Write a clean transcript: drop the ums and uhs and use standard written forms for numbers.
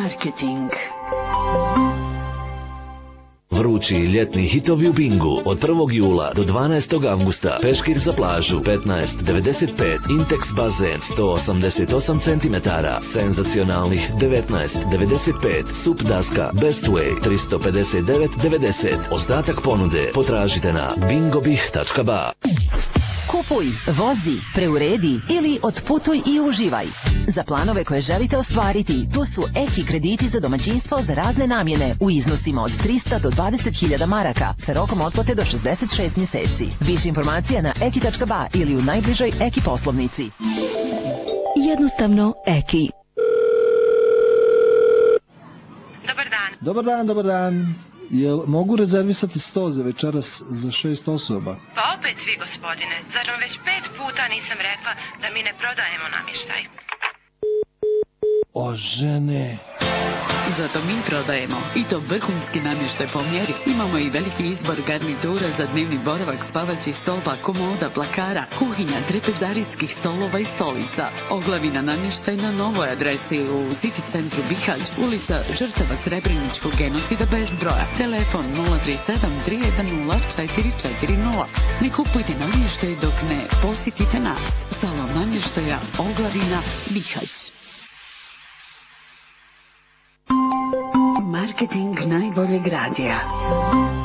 Marketing. Vrući ljetni hitovi u Bingu od 1. jula do 12. avgusta. Peškir za plažu 15,95, Intex bazen 188 cm, senzacionalnih 19,95, sup daska Best Way 359,90. Ostatak ponude potražite na bingobih.ba. Kupuj, vozi, preuredi ili otputuj i uživaj. Za planove koje želite ostvariti, tu su Eki krediti za domaćinstvo za razne namjene u iznosima od 300 do 20.000 maraka sa rokom otplate do 66 mjeseci. Više informacija na eki.ba ili u najbližoj Eki poslovnici. Jednostavno Eki. Dobar dan. Jel mogu rezervisati sto za večeras za 6 osoba? Pa opet vi, gospodine. Zar vam već 5 puta nisam rekla da mi ne prodajemo namještaj? O žene... Zato mi prodajemo. I to vrhunski namještaj po mjeri. Imamo i veliki izbor garnitura za dnevni boravak, spavaćih soba, komoda, plakara, kuhinja, trepezarijskih stolova i stolica. Oglavina namještaj na novoj adresi u City centru Bihać, ulica Žrtava Srebreničkog genocida bez broja. Telefon 037 310 440. Ne kupujte namještaj dok ne posjetite nas. Salon namještaja Oglavina Bihać. Marketing najboljeg radija.